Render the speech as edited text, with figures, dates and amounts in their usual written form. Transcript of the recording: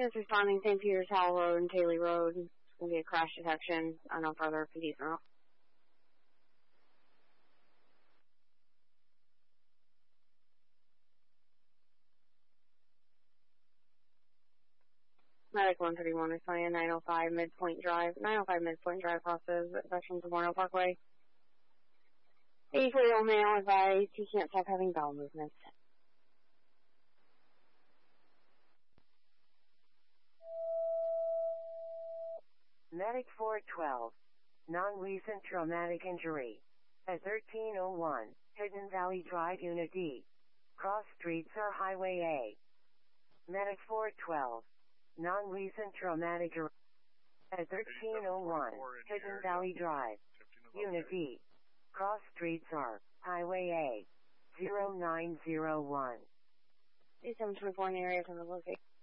Units responding St. Peter's Hall Road and Taylor Road. It's going to be a crash detection. No further PDs are off. Medic 131 responding 905 Midpoint Drive. 905 Midpoint Drive crosses Veterans Memorial Parkway. 84-year-old male advised he can't stop having bowel movements. Medic 412. Non-recent traumatic injury. At 1301, Hidden Valley Drive, Unit D. Cross Streets or Highway A. Medic 412. Non-recent traumatic injury. At 1301, Hidden Valley Drive, Unit D. Cross Streets or Highway A. 0901. 3724 in the area from the location.